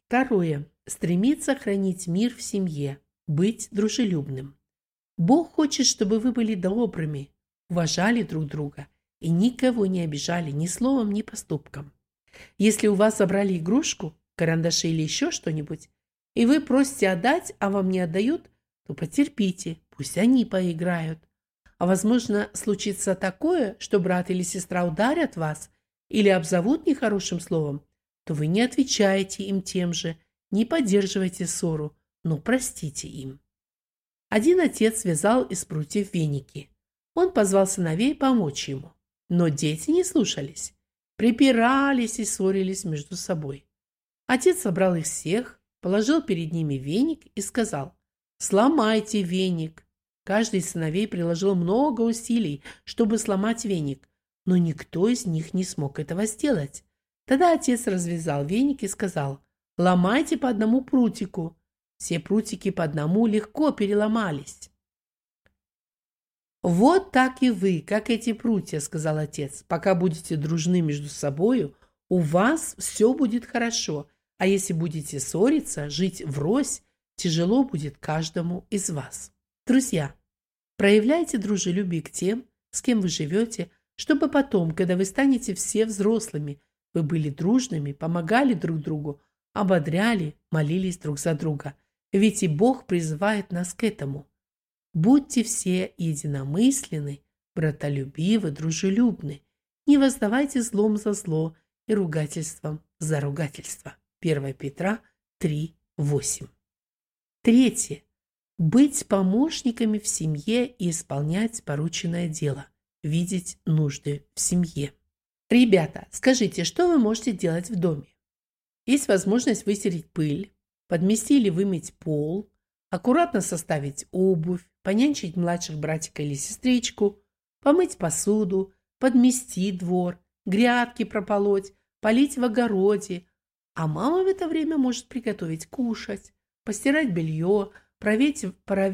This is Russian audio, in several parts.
Второе. Стремиться хранить мир в семье, быть дружелюбным. Бог хочет, чтобы вы были добрыми, уважали друг друга и никого не обижали ни словом, ни поступком. Если у вас забрали игрушку, карандаши или еще что-нибудь, и вы просите отдать, а вам не отдают, то потерпите, пусть они поиграют. А возможно, случится такое, что брат или сестра ударят вас или обзовут нехорошим словом, то вы не отвечаете им тем же, не поддерживайте ссору, но простите им. Один отец связал из прутьев веники. Он позвал сыновей помочь ему, но дети не слушались, припирались и ссорились между собой. Отец собрал их всех, положил перед ними веник и сказал: «Сломайте веник». Каждый из сыновей приложил много усилий, чтобы сломать веник, но никто из них не смог этого сделать. Тогда отец развязал веник и сказал: «Ломайте по одному прутику». Все прутики по одному легко переломались. «Вот так и вы, как эти прутья», — сказал отец. «Пока будете дружны между собою, у вас все будет хорошо, а если будете ссориться, жить врозь, тяжело будет каждому из вас». Друзья, проявляйте дружелюбие к тем, с кем вы живете, чтобы потом, когда вы станете все взрослыми, вы были дружными, помогали друг другу, ободряли, молились друг за друга. Ведь и Бог призывает нас к этому. Будьте все единомысленны, братолюбивы, дружелюбны. Не воздавайте злом за зло и ругательством за ругательство. 1 Петра 3:8. Третье. Быть помощниками в семье и исполнять порученное дело. Видеть нужды в семье. Ребята, скажите, что вы можете делать в доме? Есть возможность выстереть пыль, подмести или вымыть пол, аккуратно составить обувь, понянчить младших братика или сестричку, помыть посуду, подмести двор, грядки прополоть, полить в огороде. А мама в это время может приготовить кушать, постирать белье, проверить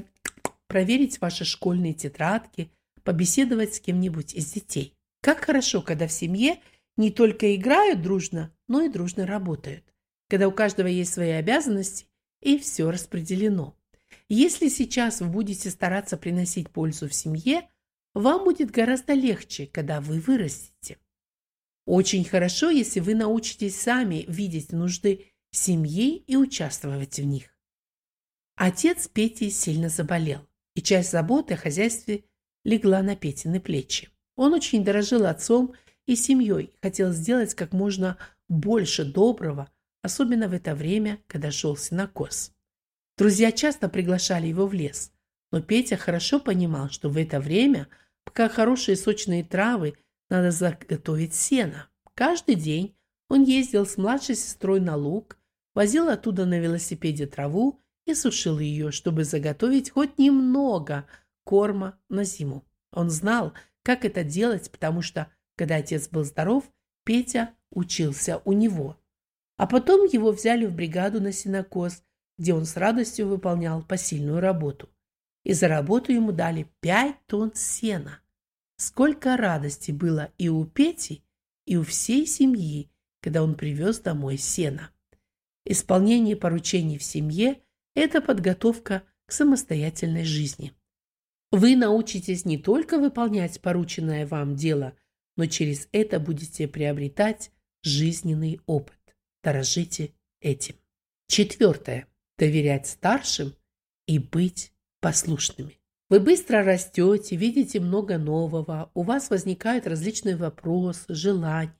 ваши школьные тетрадки, побеседовать с кем-нибудь из детей. Как хорошо, когда в семье не только играют дружно, но и дружно работают. Когда у каждого есть свои обязанности и все распределено. Если сейчас вы будете стараться приносить пользу в семье, вам будет гораздо легче, когда вы вырастете. Очень хорошо, если вы научитесь сами видеть нужды семьи и участвовать в них. Отец Пети сильно заболел, и часть заботы о хозяйстве легла на Петины плечи. Он очень дорожил отцом и семьей, хотел сделать как можно больше доброго, особенно в это время, когда шел сенокос. Друзья часто приглашали его в лес, но Петя хорошо понимал, что в это время, пока хорошие сочные травы, надо заготовить сено. Каждый день он ездил с младшей сестрой на луг, возил оттуда на велосипеде траву и сушил ее, чтобы заготовить хоть немного корма на зиму. Он знал, как это делать, потому что, когда отец был здоров, Петя учился у него. А потом его взяли в бригаду на сенокос, где он с радостью выполнял посильную работу. И за работу ему дали 5 тонн сена. Сколько радости было и у Пети, и у всей семьи, когда он привез домой сено. Исполнение поручений в семье – это подготовка к самостоятельной жизни. Вы научитесь не только выполнять порученное вам дело, но через это будете приобретать жизненный опыт. Дорожите этим. 4. Доверять старшим и быть послушными. Вы быстро растете, видите много нового, у вас возникают различные вопросы, желания.